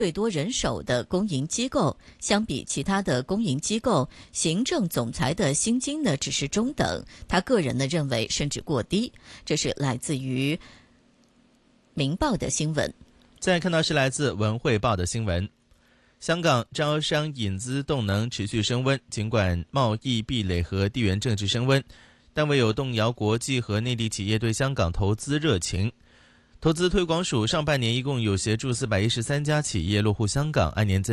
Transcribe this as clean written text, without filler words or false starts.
最多人手的公营机构，相比其他的公营机构，行政总裁的薪金呢只是中等，他个人呢认为甚至过低。这是来自于《明报》的新闻。 再看到是来自《文汇报》的新闻。香港招商引资动能持续升温，尽管贸易壁垒和地缘政治升温，但未有动摇国际和内地企业对香港投资热情。投资推广署上半年一共有协助413家企业落户香港，按年增